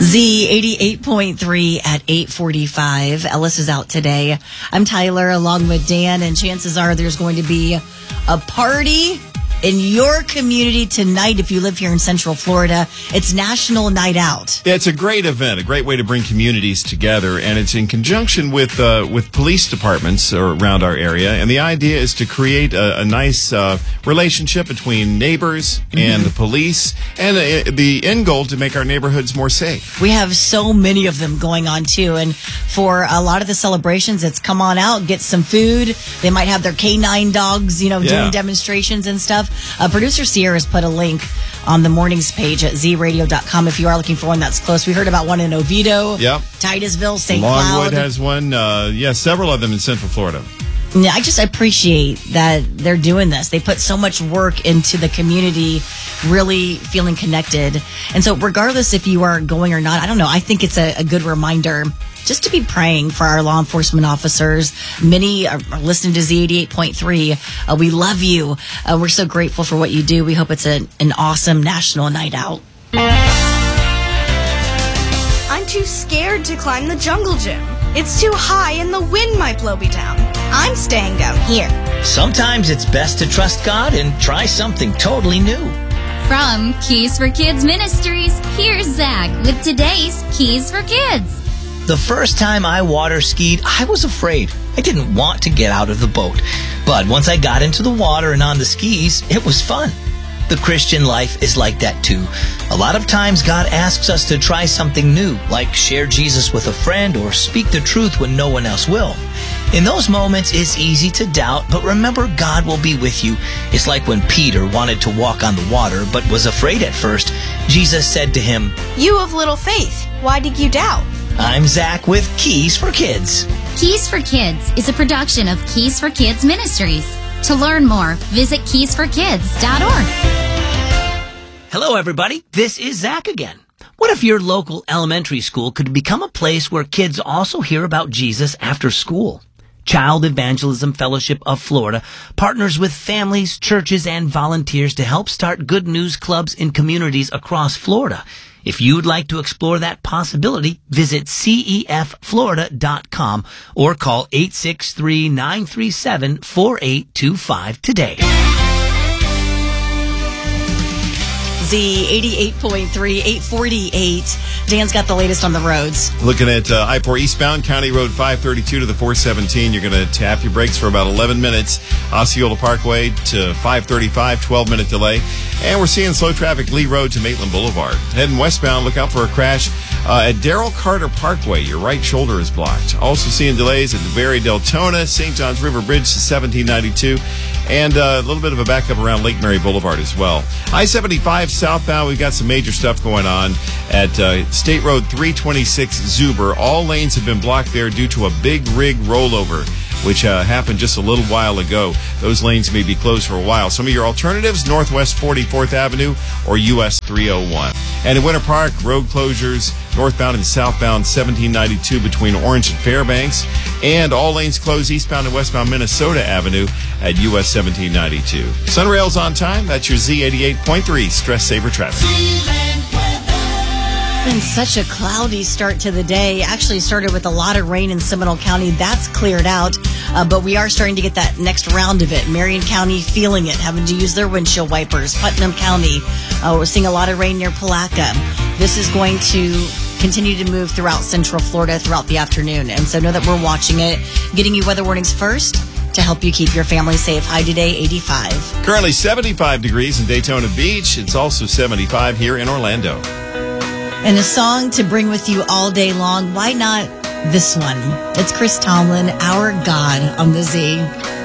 Z88.3 at 8:45. Ellis is out today. I'm Tyler along with Dan, and chances are there's going to be a party in your community tonight if you live here in Central Florida. It's National Night Out. It's a great event, a great way to bring communities together, and it's in conjunction with police departments around our area. And the idea is to create a nice relationship between neighbors and the police, and the end goal to make our neighborhoods more safe. We have so many of them going on too, and for a lot of the celebrations, it's come on out, get some food. They might have their canine dogs, doing demonstrations and stuff. Producer Sierra has put a link on the mornings page at zradio.com if you are looking for one that's close. We heard about one in Oviedo, Titusville, St. Cloud. Longwood has one. Several of them in Central Florida. I just appreciate that they're doing this. They put so much work into the community, really feeling connected. And so regardless if you are going or not, I don't know, I think it's a good reminder just to be praying for our law enforcement officers. Many are listening to Z88.3. We love you. We're so grateful for what you do. We hope it's an awesome national night out. I'm too scared to climb the jungle gym. It's too high and the wind might blow me down. I'm staying down here. Sometimes it's best to trust God and try something totally new. From Keys for Kids Ministries, here's Zach with today's Keys for Kids. The first time I water skied, I was afraid. I didn't want to get out of the boat. But once I got into the water and on the skis, it was fun. The Christian life is like that too. A lot of times God asks us to try something new, like share Jesus with a friend or speak the truth when no one else will. In those moments, it's easy to doubt, but remember God will be with you. It's like when Peter wanted to walk on the water, but was afraid at first. Jesus said to him, "You of little faith, why did you doubt?" I'm Zach with Keys for Kids. Keys for Kids is a production of Keys for Kids Ministries. To learn more, visit keysforkids.org. Hello, everybody. This is Zach again. What if your local elementary school could become a place where kids also hear about Jesus after school? Child Evangelism Fellowship of Florida partners with families, churches, and volunteers to help start good news clubs in communities across Florida. If you'd like to explore that possibility, visit CEFFlorida.com or call 863-937-4825 today. Z88.3, 848. Dan's got the latest on the roads. Looking at I-4 eastbound, County Road 532 to the 417. You're going to tap your brakes for about 11 minutes. Osceola Parkway to 535, 12-minute delay. And we're seeing slow traffic Lee Road to Maitland Boulevard. Heading westbound, look out for a crash at Darrell Carter Parkway. Your right shoulder is blocked. Also seeing delays at the Barry Deltona, St. Johns River Bridge to 1792. And a little bit of a backup around Lake Mary Boulevard as well. I-75 southbound, we've got some major stuff going on at State Road 326 Zuber. All lanes have been blocked there due to a big rig rollover, which happened just a little while ago. Those lanes may be closed for a while. Some of your alternatives, Northwest 44th Avenue or US 301. And in Winter Park, road closures, northbound and southbound 1792 between Orange and Fairbanks. And all lanes closed eastbound and westbound Minnesota Avenue at US 1792. Sunrail's on time. That's your Z88.3 Stress Saver Traffic. Been such a cloudy start to the day. Actually started with a lot of rain in Seminole County. That's cleared out, but we are starting to get that next round of it. Marion County feeling it, having to use their windshield wipers. Putnam County, we're seeing a lot of rain near Palaca. This is going to continue to move throughout Central Florida throughout the afternoon, and so know that we're watching it, getting you weather warnings first to help you keep your family safe. High today, 85. Currently 75 degrees in Daytona Beach. It's also 75 here in Orlando. And a song to bring with you all day long. Why not this one? It's Chris Tomlin, Our God, on the Z.